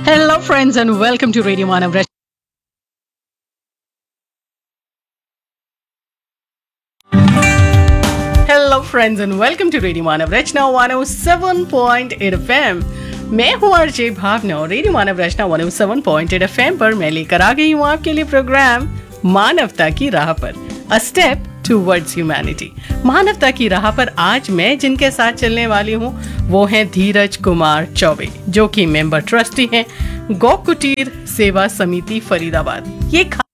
Hello, friends, and welcome to Radio Manav. Hello, friends, and welcome to Radio Manav Rachna 107.8 FM. मैं हूँ RJ भावना और radio मानव रचना 107.8 FM पर मैं लेकर आ गई हूँ आपके लिए प्रोग्राम मानवता की राह पर, अ स्टेप टुवर्ड्स ह्यूमैनिटी। मानवता की राह पर आज मैं जिनके साथ चलने वाली हूँ वो हैं धीरज कुमार चौबे, जो कि मेंबर ट्रस्टी हैं गौ कुटीर सेवा समिति फरीदाबाद। ये